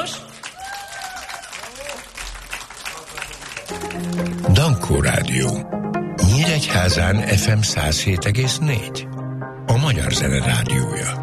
Dankó Rádió. Nyíregyházán FM 107,4. A Magyar Zene Rádiója.